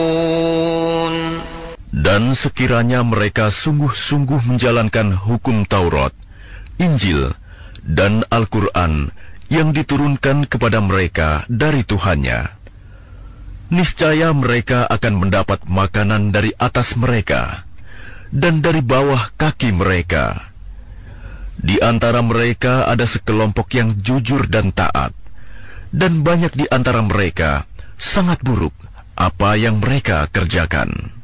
Dan sekiranya mereka sungguh-sungguh menjalankan hukum Taurat, Injil, dan Al-Quran yang diturunkan kepada mereka dari Tuhannya, niscaya mereka akan mendapat makanan dari atas mereka dan dari bawah kaki mereka. Di antara mereka ada sekelompok yang jujur dan taat, dan banyak di antara mereka sangat buruk apa yang mereka kerjakan.